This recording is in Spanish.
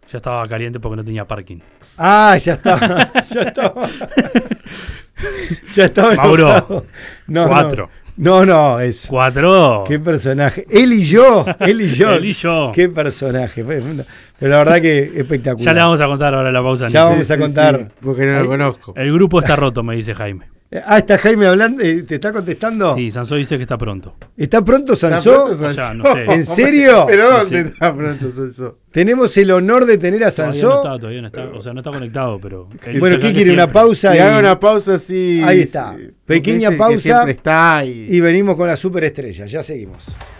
Ya estaba caliente porque no tenía parking. Ah, ya estaba. Ya estaba Mauro, enojado. 4. No, es. 4. Qué personaje. Él y yo. Él y yo. Qué personaje. Pero la verdad que espectacular. Ya le vamos a contar ahora la pausa. Ya vamos a contar. Sí, porque no lo conozco. El grupo está roto, me dice Jaime. Está Jaime hablando, ¿te está contestando? Sí, Sansó dice que está pronto. ¿Está pronto Sansó? O sea, no sé. ¿En serio? ¿Pero No dónde sé. está pronto Sansó? Tenemos el honor de tener a Sansó. Todavía no está. O sea, no está conectado, pero. él Bueno, dice ¿qué que quiere? ¿Una siempre. pausa? Y haga una pausa así. Ahí está. Sí, Pequeña porque dice que pausa. siempre está Y venimos con la superestrella. Ya seguimos.